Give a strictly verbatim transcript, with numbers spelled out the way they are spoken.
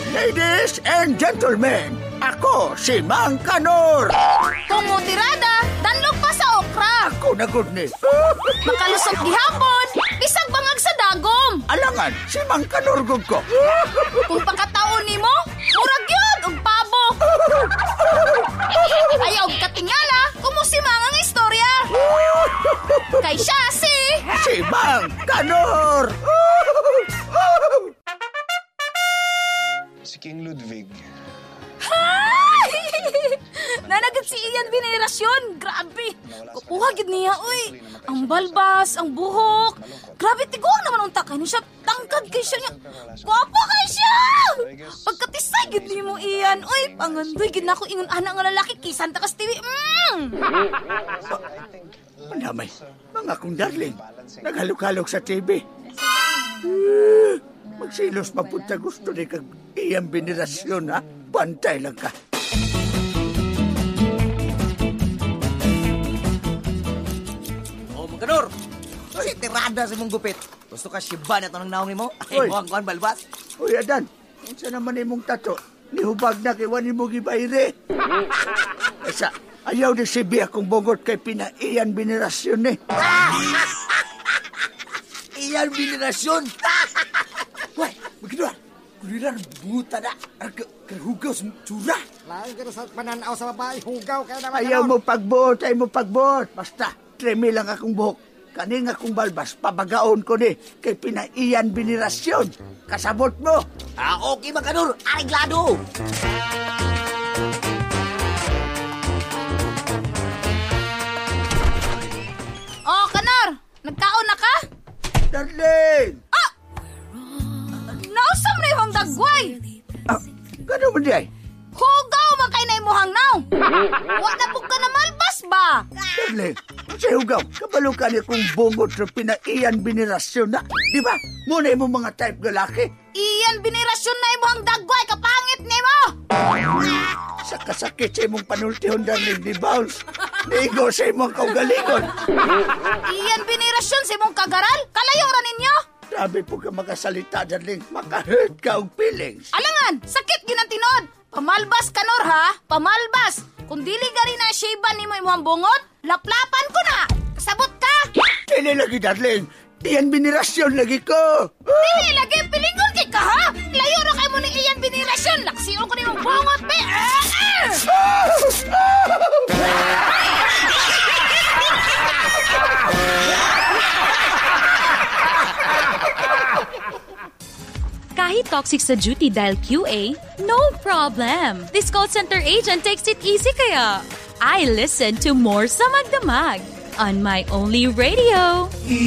Ladies and gentlemen, ako si Mang Kanor. Kumutirada, danlog pa sa okra. Ako na good ni. Makalusot gihapon, bisag bangag sa dagom. Alangan, si Mang Kanor gud ko. Kung pagkataon ni mo, murag yun, og pabo. Ayaw og katingala, kumusimang ang istorya. Kay siya si... Si Mang Kanor. Si King Ludwig. Hay! Nanagat si Ian Venerasyon. Grabe. Kukuha gid niya, uy. Ang balbas, ang buhok. Grabe, tiguan naman unta. Kaya siya, tangkad kay siya niya. Guwapo kay siya! Pagkatisay gid ni mo, Ian. Uy, pangandoy gid na ako ingon anak nga lalaki. Kisan takas T V. Mm! Manamay, mga kong darling. Naghalok-halok sa T V. Magsilos mapunta gusto ni kag iyang venerasyon, ha? Bantay lang ka. Oh, Mang Kanor! Uy, tirada sa mong gupit. Gusto ka siba na ito ng naong mo? Ay, Uy. mukhang kuhan balbas. Uy, Adan, unsa naman imong tato? Nihubag na kay wani mo gibayre. Esa, ayaw ni si Bia kung bogot kay pinaiyan venerasyon ni. Iyan venerasyon! Uy, magkita. Kuliran, buta na. Kahugaw sa tsura. Lain ka sa pananaw sa babae, hugaw kaya naman. Ayaw mo pagbuot, ayaw mo pagbuot. Basta, treme lang akong buhok. Kaning akong balbas, pabagaon ko ni kay pinaiyan venerasyon. Kasabot mo. Ah, okay, Mang Kanor. Ariglado! Oh, Kanor! Nagkaon na ka? Darling! Ah! Nausam na yung dagway! Ah, gano'n mo di ay? Hugaw makay na imuhang naw! Wala po ka na malbas ba? Darling, sa hugaw, kabalo ka ni kung bungot sa pinaiyan venerasyon na. Di ba? Muna mo mga type galaki. Iyan binirasyon na imuhang dagway, kapangit ni mo! Sa kasakit sa imong panultihon, darling, di bounce. Nigo sa imong kaugalingon. Iyan binirasyon sa imong kagaral, kalayo ra ninyo! Grabe po ka makasalita, darling. Maka-hurt ka og feelings. Alangan, sakit yun ang tinod! Pamalbas, Kanor, ha? Pamalbas! Kung dili gari na sheba ni mo imuhang bungot, laplapan ko na! Kasabot ka! Dili lagi, darling. Iyan binirasyon lagi ko. Dili lagi, pilingon kay ka, ha? Layo ra kay mo ni iyan binirasyon. Laksiyon ko ni mong bungot, be! Ah! Ah! Kahit toxic sa duty dahil Q A, no problem. This call center agent takes it easy kaya. I listen to more sa Magdamag on my only radio.